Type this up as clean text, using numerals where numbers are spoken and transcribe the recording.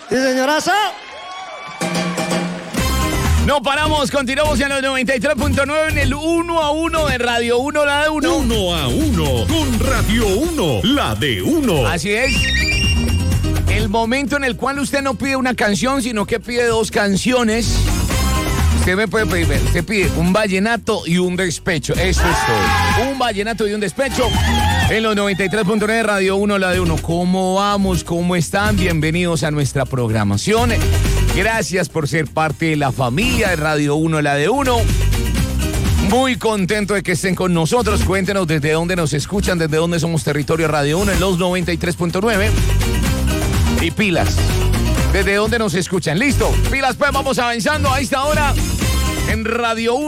Sí, señorazo. No paramos, continuamos en los 93.9 en el 1 a 1 de Radio 1, la de 1. 1 a 1 con Radio 1, la de 1. Así es. El momento en el cual usted no pide una canción, sino que pide dos canciones. Usted me puede pedir, usted pide un vallenato y un despecho. Eso es todo. Un vallenato y un despecho en los 93.9 de Radio 1, la de 1. ¿Cómo vamos? ¿Cómo están? Bienvenidos a nuestra programación. Gracias por ser parte de la familia de Radio 1, la de 1. Muy contento de que estén con nosotros. Cuéntenos desde dónde nos escuchan, desde dónde somos territorio Radio 1 en los 93.9. Y pilas. ¿Desde dónde nos escuchan? ¿Listo? Pilas, pues vamos avanzando a esta hora en Radio 1.